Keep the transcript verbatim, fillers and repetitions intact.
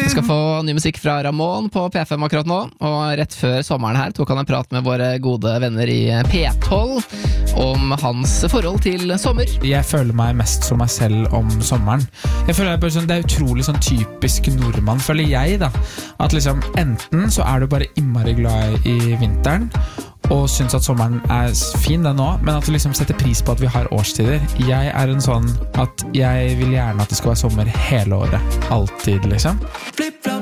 Vi skal få ny musikk fra Ramón på P fem akkurat nå, og rett før sommeren her tok han en prat med våre gode venner i P tolv om hans forhold til sommer. Jeg føler meg mest som meg selv om sommeren. Jeg føler jeg bare sånn, det er utrolig sånn typisk nordmann, føler jeg da, at liksom enten så er du bare innmari glad i vinteren, og synes at sommeren er fin den nå, men at du liksom setter pris på at vi har årstider. Jeg er en sånn at jeg vil gjerne at det skal være sommer hele året, alltid liksom. Flip!